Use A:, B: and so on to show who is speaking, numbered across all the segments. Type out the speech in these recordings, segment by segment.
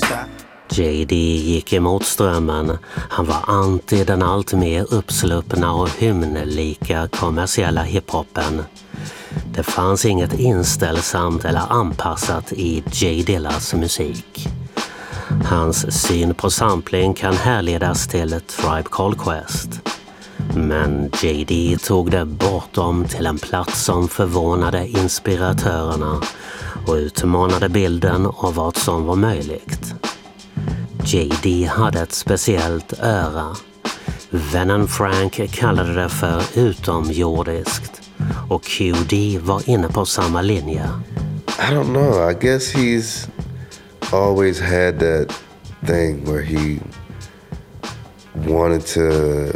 A: JD gick emot strömmen. Han var anti den allt mer uppsluppna och hymnlika kommersiella hiphopen. Det fanns inget inställsamt eller anpassat i J Dillas musik. Hans syn på sampling kan härledas till Tribe Called Quest. Men JD tog det bortom till en plats som förvånade inspiratörerna och utmanade bilden av vad som var möjligt. JD hade ett speciellt öra. Vännen Frank kallade det för utomjordiskt och QD var inne på samma linje.
B: I don't know, I guess he's always had that thing where he wanted to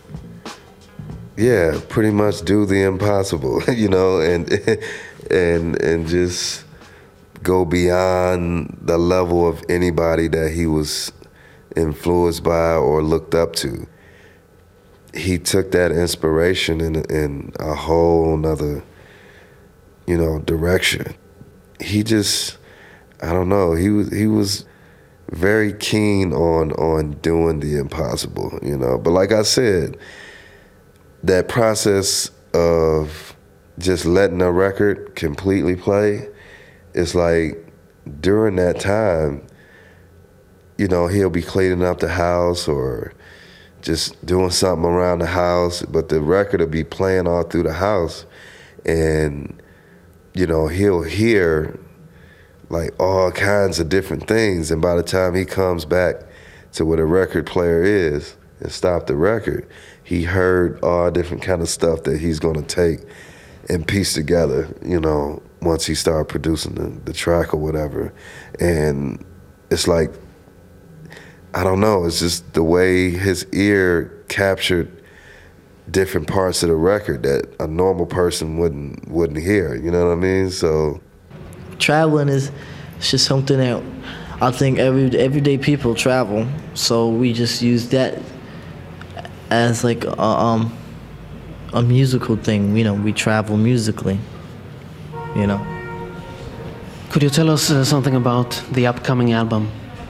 B: pretty much do the impossible, you know, and just go beyond the level of anybody that he was influenced by or looked up to. He took that inspiration in a whole nother, you know, direction. He just, I don't know, he was very keen on doing the impossible, you know. But like I said, that process of just letting a record completely play, it's like during that time, you know, he'll be cleaning up the house or just doing something around the house, but the record will be playing all through the house, and, you know, he'll hear like all kinds of different things, and by the time he comes back to where the record player is and stop the record, he heard all different kind of stuff that he's gonna take and piece together, you know, once he started producing the track or whatever. And it's like, I don't know, it's just the way his ear captured different parts of the record that a normal person wouldn't hear, you know what I mean? So
C: traveling is just something that I think everyday people travel, so we just use that as like a musical thing, you know, we travel musically, you know.
D: Could you tell us something about the upcoming album?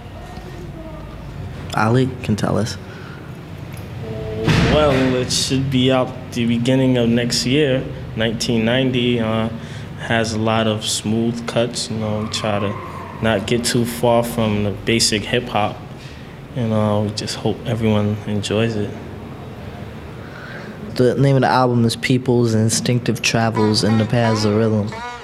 C: Ali can tell us.
E: Well, it should be out the beginning of next year, 1990. Has a lot of smooth cuts, you know, try to not get too far from the basic hip hop. And we just hope everyone enjoys it.
C: The name of the album is People's Instinctive Travels in the Paths of Rhythm.